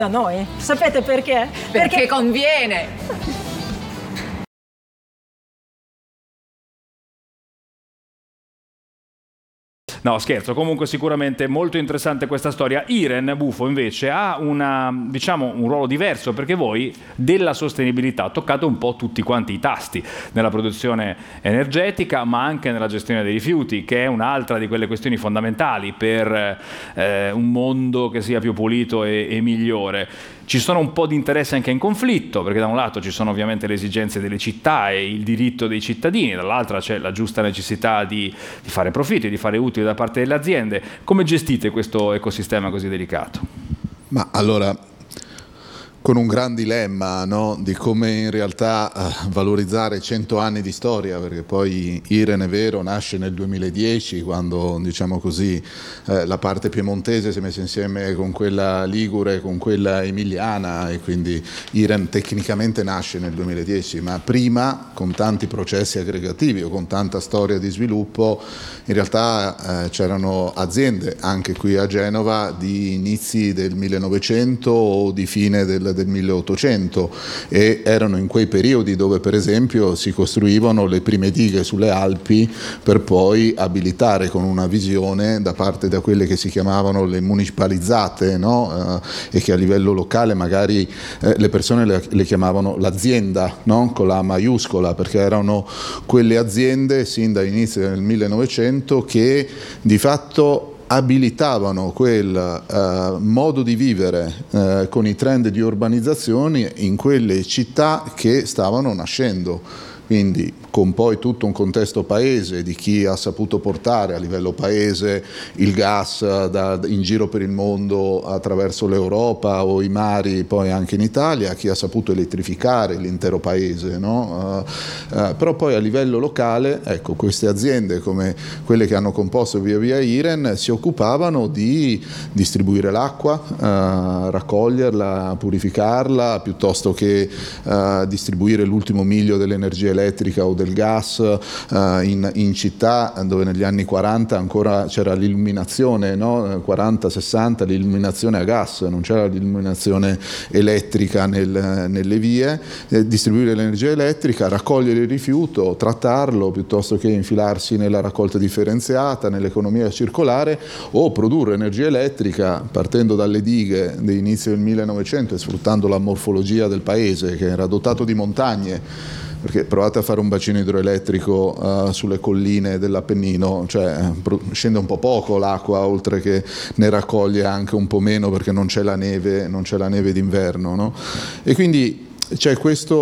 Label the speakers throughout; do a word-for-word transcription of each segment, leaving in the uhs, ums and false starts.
Speaker 1: da noi. Sapete perché?
Speaker 2: Perché, perché conviene.
Speaker 3: No, scherzo, comunque sicuramente molto interessante questa storia. Iren Bufo invece ha una, diciamo, un ruolo diverso, perché voi della sostenibilità toccate un po' tutti quanti i tasti nella produzione energetica, ma anche nella gestione dei rifiuti, che è un'altra di quelle questioni fondamentali per eh, un mondo che sia più pulito e, e migliore. Ci sono un po' di interessi anche in conflitto, perché da un lato ci sono ovviamente le esigenze delle città e il diritto dei cittadini, dall'altra c'è la giusta necessità di, di fare profitti, di fare utili da parte delle aziende. Come gestite questo ecosistema così delicato?
Speaker 4: Ma allora, con un gran dilemma, no? Di come in realtà uh, valorizzare cento anni di storia, perché poi Iren, è vero, nasce nel duemiladieci, quando, diciamo così, eh, la parte piemontese si è messa insieme con quella ligure, con quella emiliana, e quindi Iren tecnicamente nasce nel duemiladieci, ma prima, con tanti processi aggregativi o con tanta storia di sviluppo, in realtà eh, c'erano aziende anche qui a Genova di inizi del millenovecento o di fine del del milleottocento, e erano in quei periodi dove per esempio si costruivano le prime dighe sulle Alpi per poi abilitare con una visione da parte da quelle che si chiamavano le municipalizzate, no? eh, e che a livello locale magari eh, le persone le, le chiamavano l'azienda, no? Con la maiuscola, perché erano quelle aziende sin dall'inizio del millenovecento che di fatto abilitavano quel uh, modo di vivere uh, con i trend di urbanizzazione in quelle città che stavano nascendo. Quindi con poi tutto un contesto paese di chi ha saputo portare a livello paese il gas da, in giro per il mondo attraverso l'Europa o i mari, poi anche in Italia, chi ha saputo elettrificare l'intero paese, no? uh, uh, però poi a livello locale, ecco, queste aziende come quelle che hanno composto via via Iren si occupavano di distribuire l'acqua, uh, raccoglierla, purificarla, piuttosto che uh, distribuire l'ultimo miglio dell'energia elettrica o del gas uh, in, in città dove negli anni quaranta ancora c'era l'illuminazione, no? quaranta sessanta, l'illuminazione a gas, non c'era l'illuminazione elettrica nel, nelle vie, eh, distribuire l'energia elettrica, raccogliere il rifiuto, trattarlo piuttosto che infilarsi nella raccolta differenziata, nell'economia circolare, o produrre energia elettrica partendo dalle dighe dell'inizio del millenovecento e sfruttando la morfologia del paese che era dotato di montagne. Perché provate a fare un bacino idroelettrico uh, sulle colline dell'Appennino, cioè scende un po' poco l'acqua, oltre che ne raccoglie anche un po' meno perché non c'è la neve, non c'è la neve d'inverno, no? E quindi c'è questa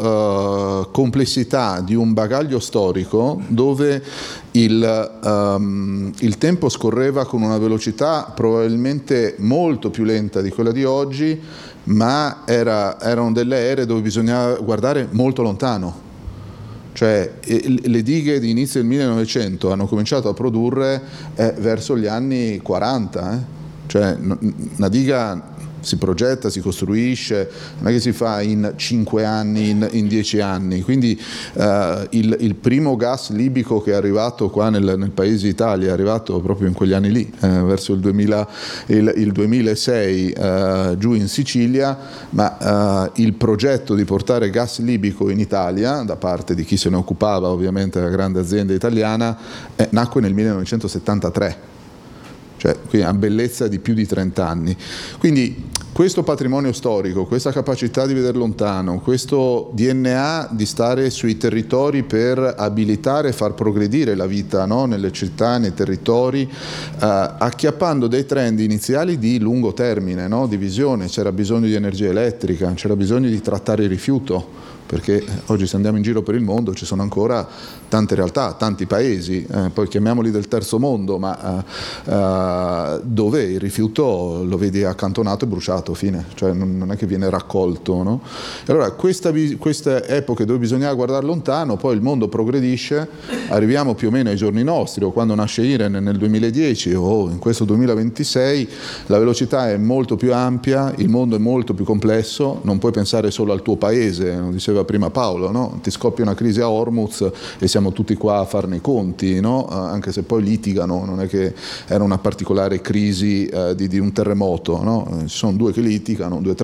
Speaker 4: uh, complessità di un bagaglio storico dove il, um, il tempo scorreva con una velocità probabilmente molto più lenta di quella di oggi, ma era, erano delle ere dove bisognava guardare molto lontano. Cioè le dighe di inizio del millenovecento hanno cominciato a produrre eh, verso gli anni quaranta, eh? Cioè una diga si progetta, si costruisce, non è che si fa in cinque anni, in, in dieci anni. Quindi eh, il, il primo gas libico che è arrivato qua nel, nel paese Italia è arrivato proprio in quegli anni lì, eh, verso il, duemila, il, il duemilasei eh, giù in Sicilia, ma eh, il progetto di portare gas libico in Italia, da parte di chi se ne occupava, ovviamente la grande azienda italiana, eh, nacque nel millenovecentosettantatré. Cioè, quindi una bellezza di più di trenta anni. Quindi questo patrimonio storico, questa capacità di vedere lontano, questo D N A di stare sui territori per abilitare e far progredire la vita, no? Nelle città, nei territori, eh, acchiappando dei trend iniziali di lungo termine, no? Di visione. C'era bisogno di energia elettrica, c'era bisogno di trattare il rifiuto, perché oggi se andiamo in giro per il mondo ci sono ancora tante realtà, tanti paesi, eh, poi chiamiamoli del terzo mondo, ma eh, eh, dove il rifiuto lo vedi accantonato e bruciato, fine, cioè non, non è che viene raccolto, no? E allora questa, queste epoche dove bisognava guardare lontano, poi il mondo progredisce, arriviamo più o meno ai giorni nostri, o quando nasce Iren nel duemiladieci o in questo duemilaventisei, la velocità è molto più ampia, il mondo è molto più complesso, non puoi pensare solo al tuo paese, non diceva diceva prima Paolo, no? Ti scoppia una crisi a Hormuz e siamo tutti qua a farne i conti, no? Eh, anche se poi litigano, non è che era una particolare crisi eh, di, di un terremoto, no? Ci sono due che litigano, due